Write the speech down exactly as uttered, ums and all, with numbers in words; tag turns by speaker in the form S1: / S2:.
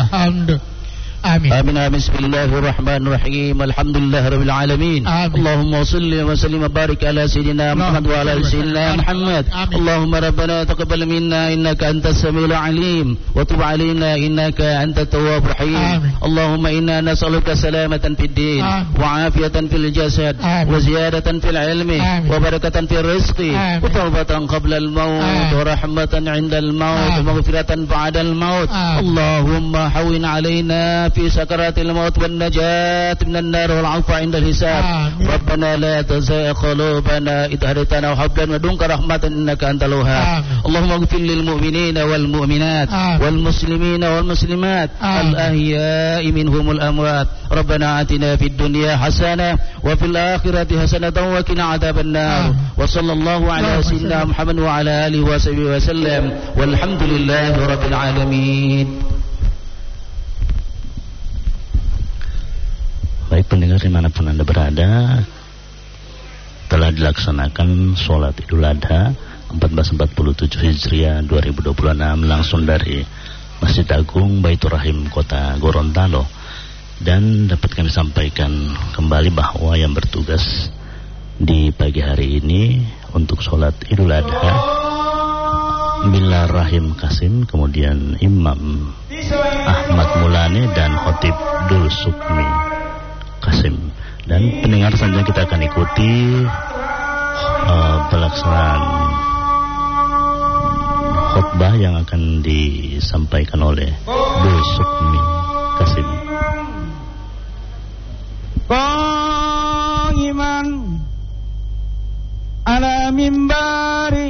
S1: hamd. Amin.
S2: Amin. Amin. Bismillahirrahmanirrahim. Alhamdulillahirabbil alamin. Allahumma shalli wa sallim wa barik ala sayyidina Muhammad wa ala sayyidina Muhammad. Allahumma rabbana taqabbal minna innaka antas samiul alim wa tub alaina innaka antat tawwabur rahim. Allahumma inna nas'aluka salamatan fid din wa afiyatan fil jasad wa ziyadatan fil ilmi wa barakatan fil rizqi wa tawbatan qabla al maut wa rahmatan 'inda al maut wa maghfiratan ba'da al maut. Allahumma hawwin alaina في سكرات الموت والنجاة من النار والعفو عند الحساب. ربنا لا تزغ قلوبنا إذ هديتنا وهب لنا من لدنك رحمة إنك أنت الوهاب. اللهم اغفر للمؤمنين والمؤمنات والمسلمين والمسلمات الأحياء منهم الأموات. ربنا آتنا في الدنيا حسنة وفي الآخرة حسنة وقنا عذاب النار. وصلى الله على سيدنا محمد وعلى آله وصحبه وسلم والحمد لله رب العالمين. Baik pendengar dimanapun Anda berada, telah dilaksanakan sholat Idul Adha seribu empat ratus empat puluh tujuh Hijriah dua ribu dua puluh enam langsung dari Masjid Agung Baitur Rahim Kota Gorontalo. Dan dapat kami sampaikan kembali bahwa yang bertugas di pagi hari ini untuk sholat Idul Adha Mila Rahim Kasim, kemudian Imam Ahmad Mulane dan Khotib Dul Sukmi Kasim. Dan pendengar selanjutnya kita akan ikuti uh, pelaksanaan khutbah yang akan disampaikan oleh Dul Sukmi Kasim.
S3: Qa'iman ala mimbari